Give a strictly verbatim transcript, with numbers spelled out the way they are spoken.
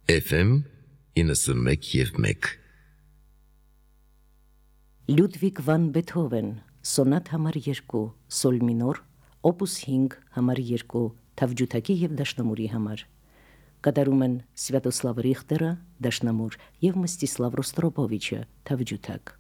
Էֆ էմ իննսունմեկ և մեկ Լյուդվիգ վան Բեթհովեն, սոնատ համար երկու, սոլ մինոր, օպուս հինգ համար երկու, թավջութակի և դաշնամուրի համար։ Կատարում են Սվյատոսլավ Ռիխտերը, դաշնամուր, և Մստիսլավ Ռոստրոպովիչը, թավջութակ։